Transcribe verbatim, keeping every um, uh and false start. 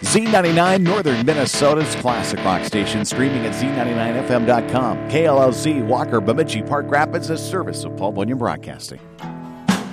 Z ninety-nine, Northern Minnesota's classic rock station, streaming at Z ninety-nine F M dot com. K L L Z, Walker, Bemidji, Park Rapids, a service of Paul Bunyan Broadcasting.